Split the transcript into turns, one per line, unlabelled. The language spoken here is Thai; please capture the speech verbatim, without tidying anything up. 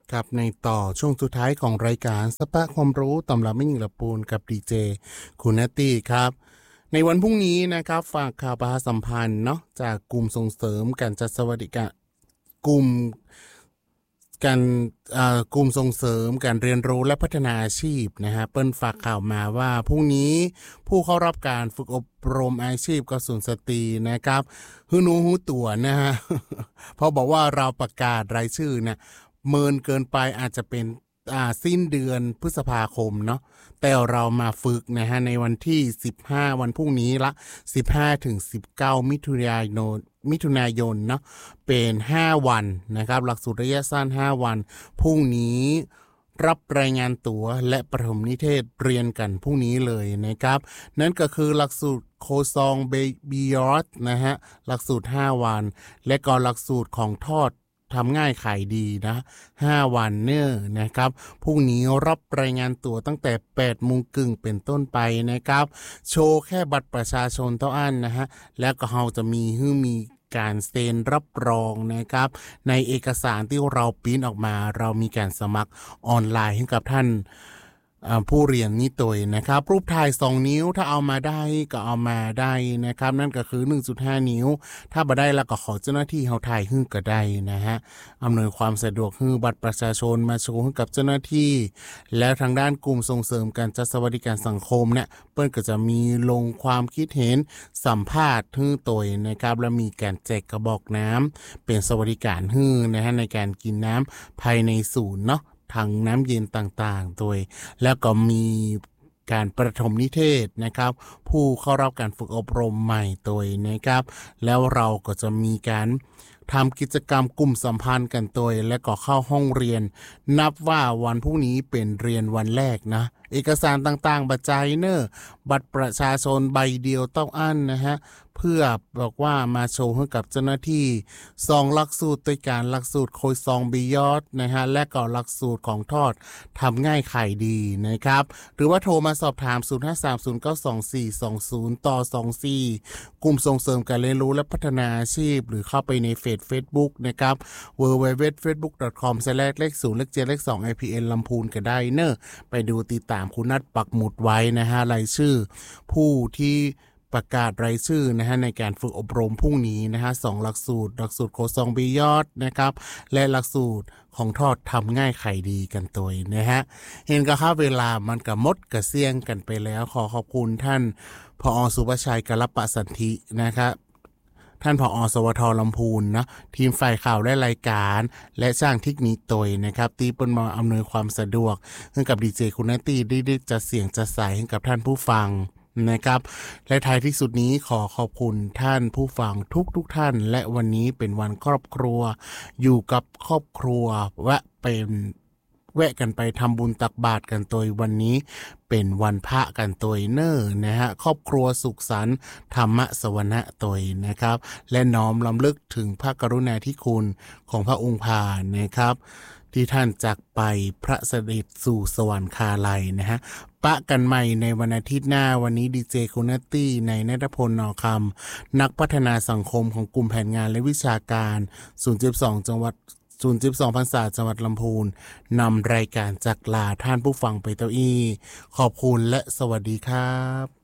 ครับในต่อช่วงสุดท้ายของรายการสปะความรู้ตำราไม่ยิงละปูนกับดีเจคุณนัตตี้ครับในวันพรุ่งนี้นะครับฝากข่าวประชาสัมพันธ์เนาะจากกลุ่มส่งเสริมการจัดสวัสดิการกลุ่มการกลุ่มส่งเสริมการเรียนรู้และพัฒนาอาชีพนะฮะเปิ้ลฝากข่าวมาว่าพรุ่งนี้ผู้เข้ารับการฝึกอบรมอาชีพกสุนสตรีนะครับฮือนูฮูตัวนะฮะ เพราะบอกว่าเราประกาศรายชื่อเนี่ยเมินเกินไปอาจจะเป็นอ่าสิ้นเดือนพฤษภาคมเนาะแต่เรามาฝึกนะฮะในวันที่สิบห้าวันพรุ่งนี้ละสิบห้าถึงสิบเก้ามิถุนายนมิถุนายนเนาะเป็นห้าวันนะครับหลักสูตรระยะสั้นห้าวันพรุ่งนี้รับรายงานตั๋วและประถมนิเทศเรียนกันพรุ่งนี้เลยนะครับนั่นก็คือหลักสูตรโคซองเบบียอร์ดนะฮะหลักสูตรห้าวันและก็หลักสูตรของทอดทำง่ายขายดีนะห้าวันเนื้อนะครับพรุ่งนี้รับรายงานตัวตั้งแต่แปดโมงครึ่งเป็นต้นไปนะครับโชว์แค่บัตรประชาชนเท่านั้นนะฮะแล้วก็เราจะมีให้มีการเซ็นรับรองนะครับในเอกสารที่เราปริ้นออกมาเรามีการสมัครออนไลน์ให้กับท่านผู้เรียนนี่ตัวนะครับรูปถ่ายสองนิ้วถ้าเอามาได้ก็เอามาได้นะครับนั่นก็คือ หนึ่งจุดห้า นิ้วถ้าบ่ได้แล้วก็ขอเจ้าหน้าที่เฮาถ่ายให้ก็ได้นะฮะอำนวยความสะดวกให้บัตรประชาชนมาโชว์ให้กับเจ้าหน้าที่แล้วทางด้านกลุ่มส่งเสริมการจัดสวัสดิการสังคมเนี่ยเปิ้นก็จะมีลงความคิดเห็นสัมภาษณ์ให้ตัวนะครับและมีการแจกกระบอกน้ำเป็นสวัสดิการให้นะฮะในการกินน้ำภายในศูนย์เนาะถังน้ำเย็นต่างๆโดยแล้วก็มีการประถมนิเทศนะครับผู้เข้ารับการฝึกอบรมใหม่โดยนะครับแล้วเราก็จะมีการทำกิจกรรมกลุ่มสัมพันธ์กันโดยและก็เข้าห้องเรียนนับว่าวันพรุ่งนี้เป็นเรียนวันแรกนะเอกสารต่างๆบัตรใจเนอร์บัตรประชาชนใบเดียวต้องอั้นนะฮะเพื่อบอกว่ามาโชว์ให้กับเจ้าหน้าที่สองหลักสูตรด้วยการหลักสูตรโคยซองบิยอดนะฮะและก็หลักสูตรของทอดทำง่ายขายดีนะครับหรือว่าโทรมาสอบถามศูนย์ ห้า สาม ศูนย์ เก้า สอง สี่ สอง ศูนย์ต่อสองสี่กลุ่มส่งเสริมการเรียนรู้และพัฒนาอาชีพหรือเข้าไปในเฟซ Facebook นะครับ ดับเบิลยู ดับเบิลยู ดับเบิลยู ดอท เฟซบุ๊ก ดอท คอม สแลช เลข ศูนย์ เลข เจ็ด เลข สอง ไอ พี เอ็น ลำพูนก็ได้เนอะไปดูติดตามคุณนัดปักหมุดไว้นะฮะรายชื่อผู้ที่ประกาศรายชื่อนะฮะในการฝึกอบรมพรุ่งนี้นะฮะสองหลักสูตรหลักสูตรโคซองบิยอดนะครับและหลักสูตรของทอดทำง่ายไขดีกันตัวนะฮะเห็นก็ค่าเวลามันก็หมดกระเซียงกันไปแล้วขอขอบคุณท่านผอ.สุภชัยกลปสันธินะครับท่านผอ.สวท.ลำพูนนะทีมฝ่ายข่าวและรายการและสร้างเทคนิคตัวนะครับตีเปิ้นมาอำนวยความสะดวกให้กับดีเจคุณนัตตี้ได้จะเสียงจะใสให้กับท่านผู้ฟังนะครับและท้ายที่สุดนี้ขอขอบคุณท่านผู้ฟังทุกทุกท่านและวันนี้เป็นวันครอบครัวอยู่กับครอบครัวแวะเป็นแวะกันไปทำบุญตักบาตรกันตัววันนี้เป็นวันพระกันตัวเนอร์นะฮะครอบครัวสุขสันต์ธรรมสวนะตัวนะครับและน้อมรำลึกถึงพระกรุณาธิคุณของพระองค์พานะครับที่ท่านจากไปพระเสด็จสู่สวรรคาลัยนะฮะปะกันใหม่ในวันอาทิตย์หน้าวันนี้ดีเจคุณนัตตี้ในณัฐพลนอคำนักพัฒนาสังคมของกลุ่มแผนงานและวิชาการศูนย์ สอง จังหวัดศูนย์ สอง พรรษาจังหวัดลำพูนนำรายการจากลาท่านผู้ฟังไปเต้าอี้ขอบคุณและสวัสดีครับ